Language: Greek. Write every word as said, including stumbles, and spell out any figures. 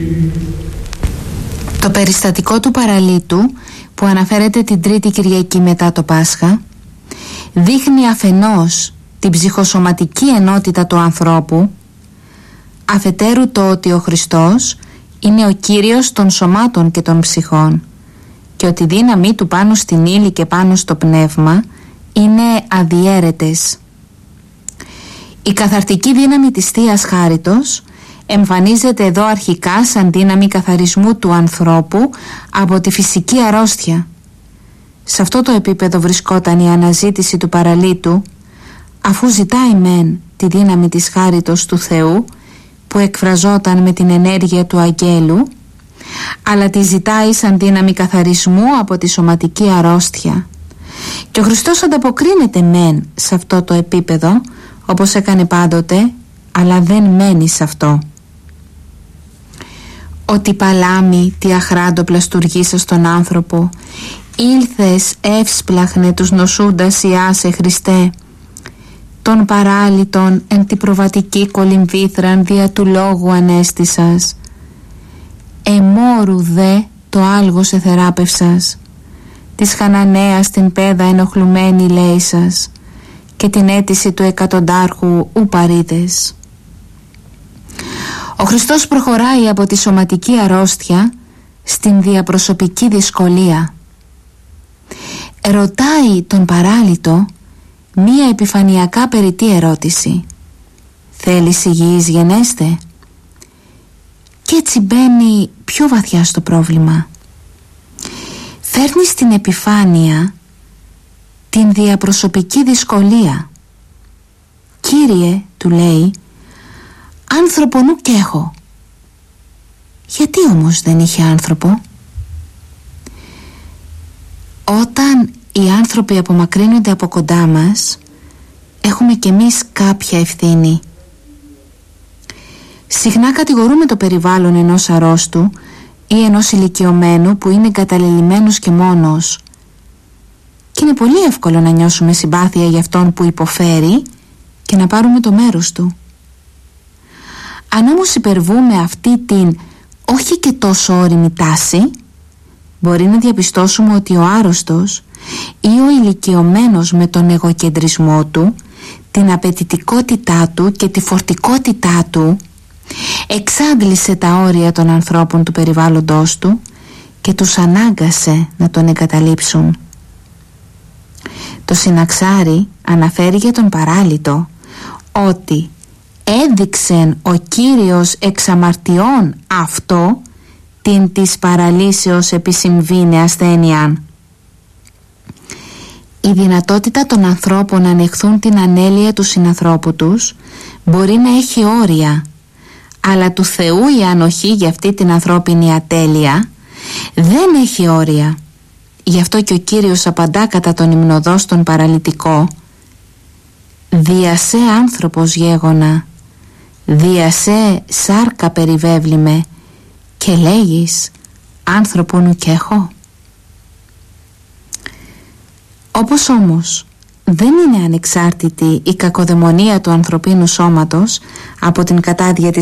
Το περιστατικό του παραλίτου που αναφέρεται την Τρίτη Κυριακή μετά το Πάσχα δείχνει αφενός την ψυχοσωματική ενότητα του ανθρώπου, αφετέρου το ότι ο Χριστός είναι ο Κύριος των σωμάτων και των ψυχών και ότι η δύναμή του πάνω στην ύλη και πάνω στο πνεύμα είναι αδιέρετες. Η καθαρτική δύναμη της Θείας Χάριτος εμφανίζεται εδώ αρχικά σαν δύναμη καθαρισμού του ανθρώπου από τη φυσική αρρώστια. Σε αυτό το επίπεδο βρισκόταν η αναζήτηση του παραλίτου, αφού ζητάει μεν τη δύναμη της χάριτος του Θεού που εκφραζόταν με την ενέργεια του αγγέλου, αλλά τη ζητάει σαν δύναμη καθαρισμού από τη σωματική αρρώστια. Και ο Χριστός ανταποκρίνεται μεν σε αυτό το επίπεδο όπως έκανε πάντοτε, αλλά δεν μένει σε αυτό. Ότι παλάμη τι αχράντο πλαστουργήσα στον άνθρωπο, ήλθες εύσπλαχνε τους νοσούντας Ιάσε Χριστέ, τον παράλυτον εν τη προβατική κολυμβήθραν δια του λόγου ανέστησας, εμόρου δε το άλγος εθεράπευσας, της Χαναναίας την πέδα ενοχλουμένη λέει σας, και την αίτηση του εκατοντάρχου ου παρείδες. Ο Χριστός προχωράει από τη σωματική αρρώστια στην διαπροσωπική δυσκολία. Ρωτάει τον παράλυτο μία επιφανειακά περιττή ερώτηση. Θέλεις υγιής γενέστε? Και έτσι μπαίνει πιο βαθιά στο πρόβλημα. Φέρνει στην επιφάνεια την διαπροσωπική δυσκολία. Κύριε, του λέει, άνθρωπο νου κι έχω. Γιατί όμως δεν είχε άνθρωπο? Όταν οι άνθρωποι απομακρύνονται από κοντά μας, έχουμε κι εμείς κάποια ευθύνη. Συχνά κατηγορούμε το περιβάλλον ενός αρρώστου ή ενός ηλικιωμένου που είναι εγκαταλελειμμένος και μόνος. Και είναι πολύ εύκολο να νιώσουμε συμπάθεια για αυτόν που υποφέρει και να πάρουμε το μέρος του. Αν όμως υπερβούμε αυτή την όχι και τόσο όριμη τάση, μπορεί να διαπιστώσουμε ότι ο άρρωστος ή ο ηλικιωμένος με τον εγωκεντρισμό του, την απαιτητικότητά του και τη φορτικότητά του εξάντλησε τα όρια των ανθρώπων του περιβάλλοντος του και τους ανάγκασε να τον εγκαταλείψουν. Το Συναξάρι αναφέρει για τον παράλυτο ότι έδειξεν ο Κύριος εξ αμαρτιών αυτό την της παραλύσεως επισυμβήνε ασθένειαν. Η δυνατότητα των ανθρώπων να ανεχθούν την ανέλεια του συνανθρώπου τους μπορεί να έχει όρια, αλλά του Θεού η ανοχή για αυτή την ανθρώπινη ατέλεια δεν έχει όρια. Γι' αυτό και ο Κύριος απαντά κατά τον υμνοδό στον παραλυτικό: «Διασέ άνθρωπος γέγονα, διασέ σάρκα περιβέβλημε και λέγεις άνθρωπο νου κι έχω». Όπως όμως δεν είναι ανεξάρτητη η κακοδαιμονία του ανθρωπίνου σώματος από την κατάδια της